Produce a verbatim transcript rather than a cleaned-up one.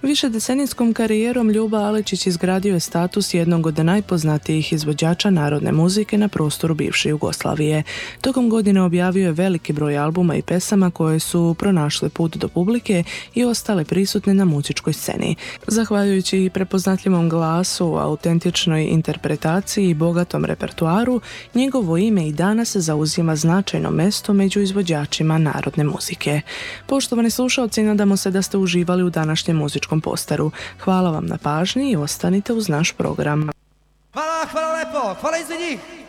Višedecenijskom karijerom Ljuba Alečić izgradio je status jednog od najpoznatijih izvođača narodne muzike na prostoru bivše Jugoslavije. Tokom godine objavio je veliki broj albuma i pesama koje su pronašle put do publike i ostale prisutne na muzičkoj sceni. Zahvaljujući prepoznatljivom glasu, autentičnoj interpretaciji i bogatom repertuaru, njegovo ime i danas zauzima značajno mesto među izvođačima narodne muzike. Poštovani slušalci, nadamo se da ste uživali u današnjem muzičkom postaru. Hvala vam na pažnji i ostanite uz naš program. Hvala, hvala lepo, hvala i za njih.